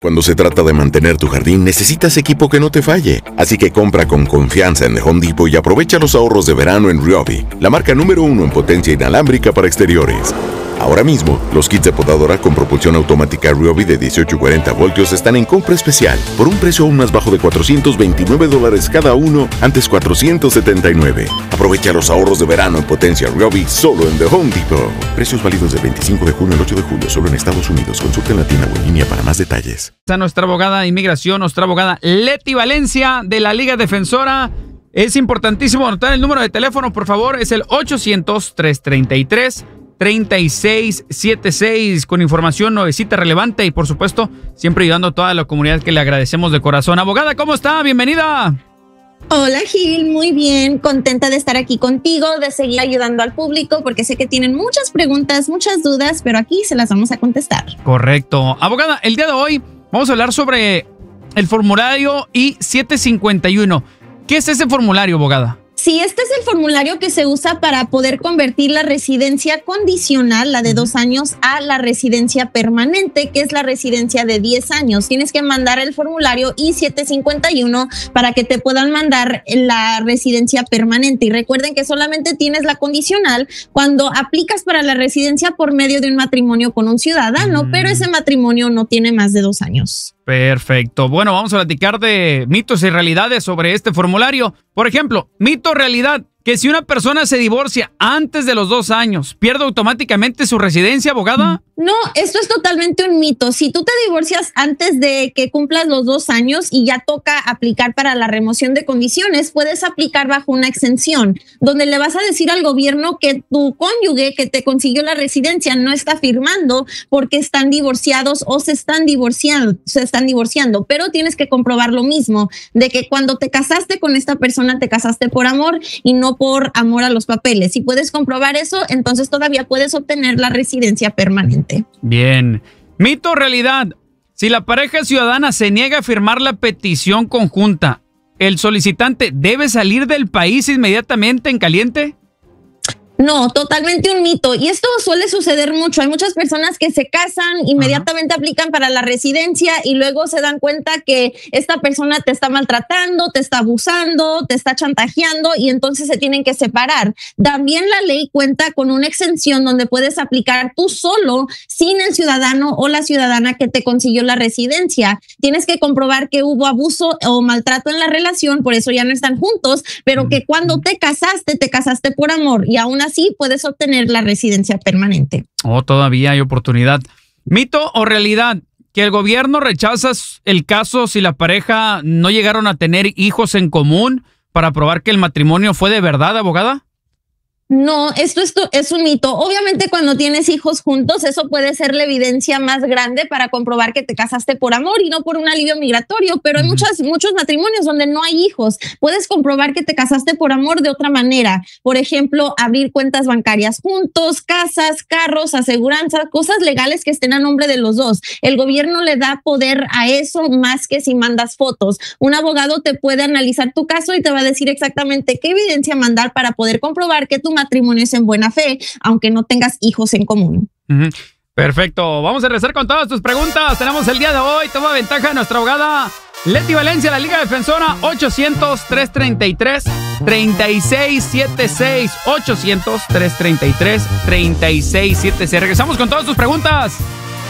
Cuando se trata de mantener tu jardín, necesitas equipo que no te falle. Así que compra con confianza en The Home Depot y aprovecha los ahorros de verano en Ryobi, la marca número 1 en potencia inalámbrica para exteriores. Ahora mismo, los kits de podadora con propulsión automática Ryobi de 18 y 40 voltios están en compra especial, por un precio aún más bajo de $429 cada uno, antes $479. Aprovecha los ahorros de verano en potencia Ryobi solo en The Home Depot. Precios válidos del 25 de junio al 8 de julio, solo en Estados Unidos. Consulta en la tienda o en línea para más detalles. Está nuestra abogada de inmigración, nuestra abogada Leti Valencia de la Liga Defensora. Es importantísimo anotar el número de teléfono, por favor. Es el 800-333-3676 con información nuevecita, relevante y, por supuesto, siempre ayudando a toda la comunidad que le agradecemos de corazón. Abogada, ¿cómo está? Bienvenida. Hola Gil, muy bien, contenta de estar aquí contigo, de seguir ayudando al público porque sé que tienen muchas preguntas, muchas dudas, pero aquí se las vamos a contestar. Correcto. Abogada, el día de hoy vamos a hablar sobre el formulario I-751. ¿Qué es ese formulario, abogada? Sí, este es el formulario que se usa para poder convertir la residencia condicional, la de 2 años, a la residencia permanente, que es la residencia de 10 años. Tienes que mandar el formulario I-751 para que te puedan mandar la residencia permanente. Y recuerden que solamente tienes la condicional cuando aplicas para la residencia por medio de un matrimonio con un ciudadano, pero ese matrimonio no tiene más de 2 años. Perfecto. Bueno, vamos a platicar de mitos y realidades sobre este formulario. Por ejemplo, mito o realidad, que si una persona se divorcia antes de los 2 años, ¿pierde automáticamente su residencia, abogada? No, esto es totalmente un mito. Si tú te divorcias antes de que cumplas los 2 años y ya toca aplicar para la remoción de condiciones, puedes aplicar bajo una exención, donde le vas a decir al gobierno que tu cónyuge que te consiguió la residencia no está firmando porque están divorciados o se están divorciando, pero tienes que comprobar lo mismo, de que cuando te casaste con esta persona te casaste por amor y no por amor a los papeles. Si puedes comprobar eso, entonces todavía puedes obtener la residencia permanente. Bien. Mito o realidad. Si la pareja ciudadana se niega a firmar la petición conjunta, ¿el solicitante debe salir del país inmediatamente en caliente? No, totalmente un mito. Y esto suele suceder mucho. Hay muchas personas que se casan, inmediatamente aplican para la residencia y luego se dan cuenta que esta persona te está maltratando, te está abusando, te está chantajeando y entonces se tienen que separar. También la ley cuenta con una exención donde puedes aplicar tú solo sin el ciudadano o la ciudadana que te consiguió la residencia. Tienes que comprobar que hubo abuso o maltrato en la relación, por eso ya no están juntos, pero que cuando te casaste por amor y aún así puedes obtener la residencia permanente. Oh, todavía hay oportunidad. ¿Mito o realidad? ¿Que el gobierno rechaza el caso si la pareja no llegaron a tener hijos en común para probar que el matrimonio fue de verdad, abogada? No, esto es un mito. Obviamente cuando tienes hijos juntos, eso puede ser la evidencia más grande para comprobar que te casaste por amor y no por un alivio migratorio, pero hay muchos matrimonios donde no hay hijos. Puedes comprobar que te casaste por amor de otra manera. Por ejemplo, abrir cuentas bancarias juntos, casas, carros, aseguranzas, cosas legales que estén a nombre de los dos. El gobierno le da poder a eso más que si mandas fotos. Un abogado te puede analizar tu caso y te va a decir exactamente qué evidencia mandar para poder comprobar que tu matrimonio es en buena fe, aunque no tengas hijos en común. Perfecto. Vamos a regresar con todas tus preguntas. Tenemos el día de hoy. Toma ventaja nuestra abogada Leti Valencia, la Liga Defensora. 800-333-3676. 800-333-3676. Regresamos con todas tus preguntas.